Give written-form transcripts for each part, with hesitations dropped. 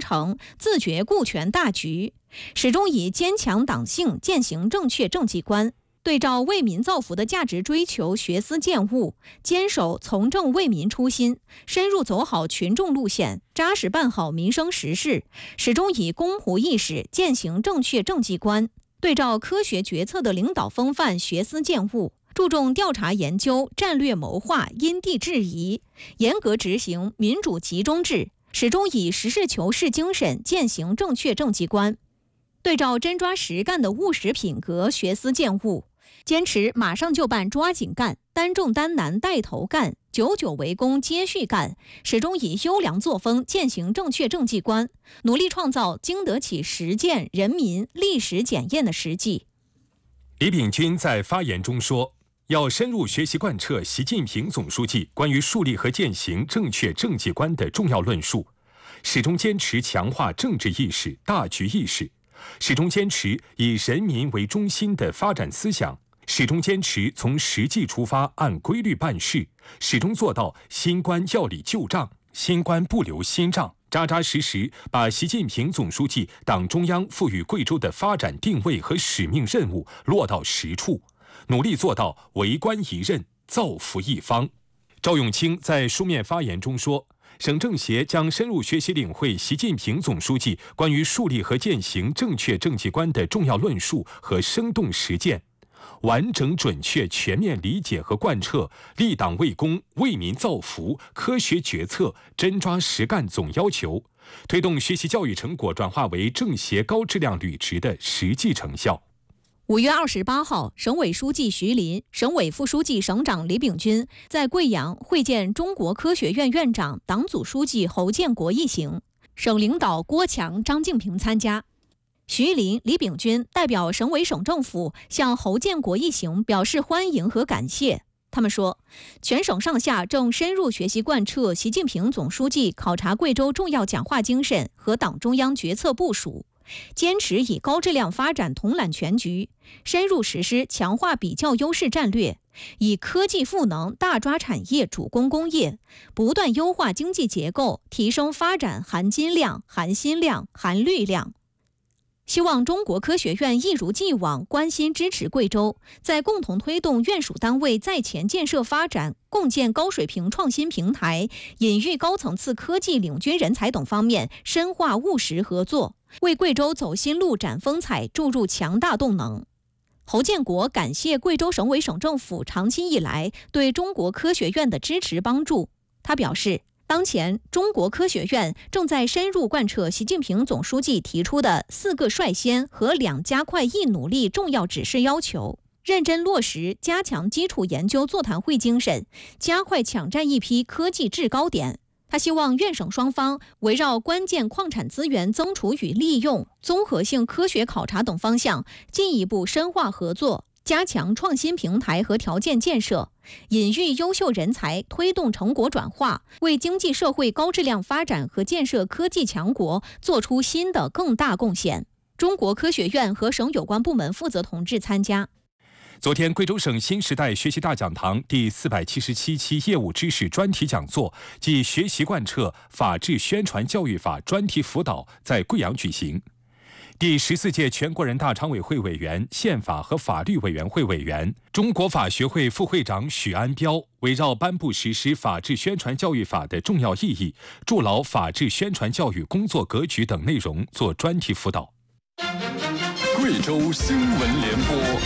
诚，自觉顾全大局，始终以坚强党性践行正确政绩观，对照为民造福的价值追求学思践悟，坚守从政为民初心，深入走好群众路线，扎实办好民生实事，始终以公仆意识践行正确政绩观，对照科学决策的领导风范学思践悟，注重调查研究、战略谋划、因地制宜，严格执行民主集中制，始终以实事求是精神践行正确政绩观，对照真抓实干的务实品格学思践悟，坚持马上就办抓紧干，担重担难带头干，久久为功接续干，始终以优良作风践行正确政绩观，努力创造经得起实践人民历史检验的实际。 李秉钧在发言中说，要深入学习贯彻习近平总书记关于树立和践行正确政绩观的重要论述，始终坚持强化政治意识、大局意识，始终坚持以人民为中心的发展思想，始终坚持从实际出发，按规律办事，始终做到新官要理旧账，新官不留新账，扎扎实实把习近平总书记党中央赋予贵州的发展定位和使命任务落到实处，努力做到为官一任，造福一方。赵永清在书面发言中说，省政协将深入学习领会习近平总书记关于树立和践行正确政绩观的重要论述和生动实践，完整准确全面理解和贯彻立党为公、为民造福、科学决策、真抓实干总要求，推动学习教育成果转化为政协高质量履职的实际成效。 5月28号，省委书记徐林、省委副书记、省长李秉钧在贵阳会见中国科学院院长、党组书记侯建国一行，省领导郭强、张敬平参加。徐林、李秉钧代表省委省政府向侯建国一行表示欢迎和感谢。他们说，全省上下正深入学习贯彻习近平总书记考察贵州重要讲话精神和党中央决策部署，坚持以高质量发展统揽全局，深入实施强化比较优势战略，以科技赋能大抓产业主攻工业，不断优化经济结构，提升发展含金量、含薪量、含绿量。希望中国科学院一如既往关心支持贵州，在共同推动院属单位在前建设发展、共建高水平创新平台、引育高层次科技领军人才等方面深化务实合作，为贵州走新路展风采注入强大动能。侯建国感谢贵州省委省政府长期以来对中国科学院的支持帮助。他表示，当前，中国科学院正在深入贯彻习近平总书记提出的4个率先和2加快1努力重要指示要求，认真落实加强基础研究座谈会精神，加快抢占一批科技制高点。他希望院省双方围绕关键矿产资源增储与利用、综合性科学考察等方向，进一步深化合作，加强创新平台和条件建设，引育优秀人才，推动成果转化，为经济社会高质量发展和建设科技强国做出新的更大贡献。中国科学院和省有关部门负责同志参加。 昨天，贵州省新时代学习大讲堂第477期业务知识专题讲座暨学习贯彻法治宣传教育法专题辅导在贵阳举行。第14届全国人大常委会委员、宪法和法律委员会委员、中国法学会副会长许安标围绕颁布实施法治宣传教育法的重要意义、筑牢法治宣传教育工作格局等内容做专题辅导。 贵州新闻联播。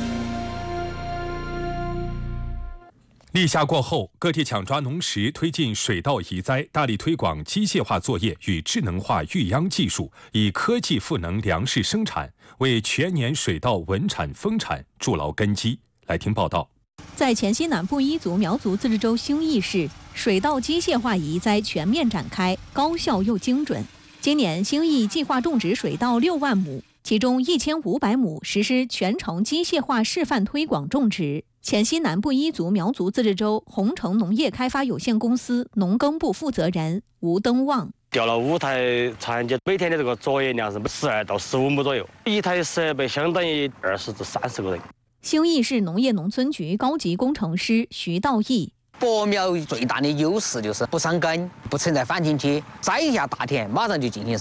立夏过后，各地抢抓农时推进水稻移栽，大力推广机械化作业与智能化育秧技术，以科技赋能粮食生产，为全年水稻稳产丰产筑牢根基。来听报道。 在黔西南部彝族苗族自治州兴义市，水稻机械化移栽全面展开，高效又精准。今年兴义计划种植水稻6万亩，其中1500亩实施全程机械化示范推广种植。黔西南部彝族苗族自治州红城农业开发有限公司农耕部负责人吴登旺。 调了5台铲机，每天的这个作业量是12到15亩左右，一台设备相当于20至30个人。 兴义市农业农村局高级工程师徐道义。 薄苗最大的优势就是不伤根，不存在反井期，栽一下大田马上就进行